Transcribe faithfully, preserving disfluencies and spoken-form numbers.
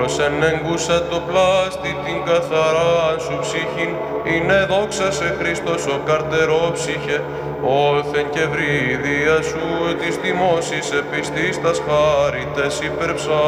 ως ενέγκουσα το πλάστη την καθαρά σου ψυχήν, είναι δόξα σε Χριστός ο καρτερό ψυχε, όθεν και βρύδια σου της τιμώσης επιστής τας χάριτες υπερψά.